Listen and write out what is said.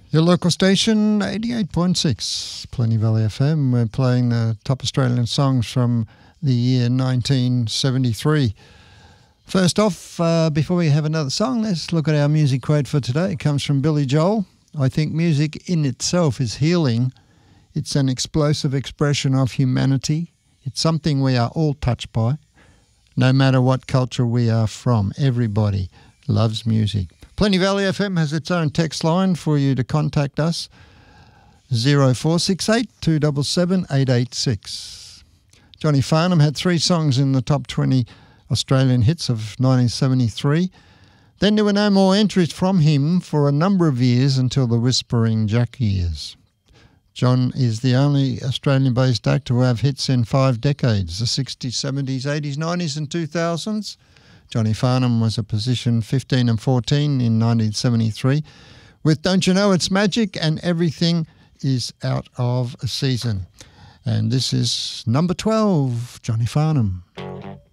Your local station, 88.6, Plenty Valley FM. We're playing the top Australian songs from the year 1973. First off, before we have another song, let's look at our music quote for today. It comes from Billy Joel. I think music in itself is healing. It's an explosive expression of humanity. It's something we are all touched by. No matter what culture we are from, everybody loves music. Plenty Valley FM has its own text line for you to contact us, 0468 277 886. Johnny Farnham had 3 songs in the top 20 Australian hits of 1973. Then there were no more entries from him for a number of years until the Whispering Jack years. John is the only Australian-based actor to have hits in 5 decades, the 60s, 70s, 80s, 90s and 2000s. Johnny Farnham was a position 15 and 14 in 1973 with Don't You Know It's Magic and Everything Is Out of Season. And this is number 12, Johnny Farnham.